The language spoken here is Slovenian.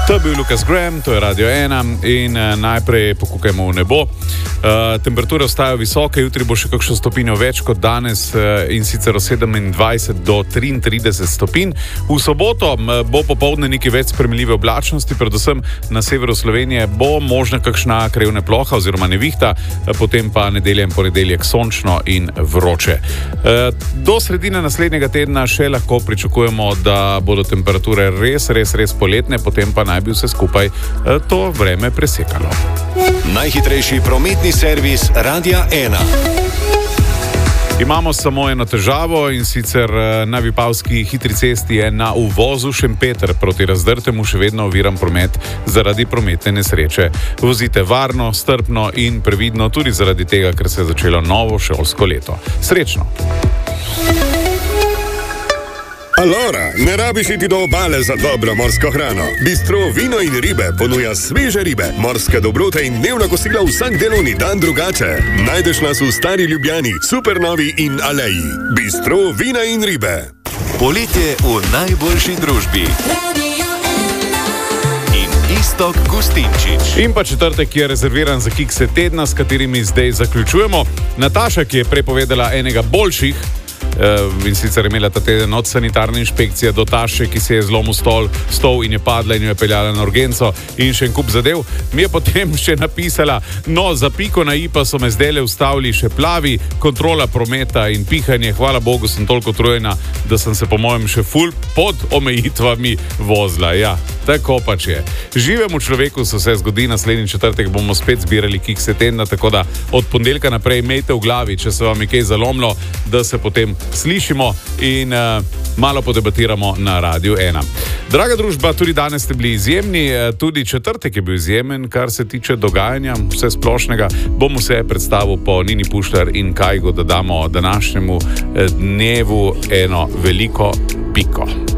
To je bil Lukas Graham, to je Radio 1 in najprej pokukajmo v nebo. Temperature ostajajo visoke, jutri bo še kakšno stopinjo več kot danes in sicer od 27 do 33 stopinj. V soboto bo popoldne nekaj več sprejemljive oblačnosti, predvsem na severu Slovenije bo možna kakšna krajevna ploha oziroma nevihta, potem pa nedelja in ponedeljek sončno in vroče. Do sredine naslednjega tedna še lahko pričakujemo, da bodo temperature res poletne, potem pa naj bi vse skupaj to vreme presekalo. Najhitrejši prometni servis Radia 1. Imamo samo eno težavo in sicer na Vipavski hitri cesti je na uvozu Šempeter proti Razdrtemu še vedno oviran promet zaradi prometne nesreče. Vozite varno, strpno in previdno tudi zaradi tega, ker se je začelo novo šolsko leto. Srečno! Alora, ne rabiš iti do obale za dobro morsko hrano. Bistro Vino in ribe ponuja sveže ribe, morske dobrote in dnevna kosila vsak delovni dan drugače. Najdeš nas v Stari Ljubljani, Supernovi in Aleji. Bistro Vina in ribe. Poletje v najboljši družbi. In Iztok Gustinčič. In pa četrtek je rezerviran za kikse tedna, s katerimi zdaj zaključujemo. Nataša, ki je prepovedala enega boljših, in sicer je imela ta teden od sanitarne inšpekcije do Taše, ki se je zlomil stol in je padla in jo je peljala na urgenco in še en kup zadev, mi je potem še napisala, no, za piko na i pa so me zdajle ustavili še plavi, kontrola prometa in pihanje, hvala Bogu sem toliko utrujena, da sem se po mojem še ful pod omejitvami vozila. Ja, tako pač je. Živemu človeku se vse zgodi, naslednji četrtek bomo spet zbirali kikse tedna, tako da od ponedeljka naprej imejte v glavi, če se vam je kaj zalomilo, da se potem slišimo in malo podebatiramo na Radiu 1. Draga družba, tudi danes ste bili izjemni, tudi četrtek je bil izjemen, kar se tiče dogajanja vse splošnega. Bom vse predstavil po Nini Pušlar in Kajgu, da damo današnjemu dnevu eno veliko piko.